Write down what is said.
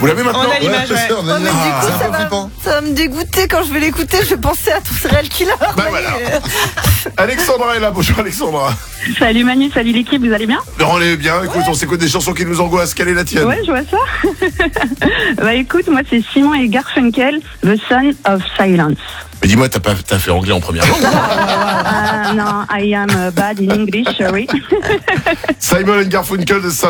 Vous l'avez maintenant? On a l'image, ouais. On a mais du coup, c'est un peu flippant. ça va me dégoûter quand je vais l'écouter. Je vais penser à ton serial killer. Bah voilà. Alexandra est là. Bonjour Alexandra. Salut Manu, salut l'équipe, vous allez bien? On est bien. Écoute, on s'écoute des chansons qui nous angoissent. Quelle est la tienne? Ouais, je vois ça. Bah écoute, moi c'est Simon et Garfunkel, The Son of Silence. Mais dis-moi, t'as fait anglais en première langue? Non, I am bad in English, sorry. Simon and Garfunkel de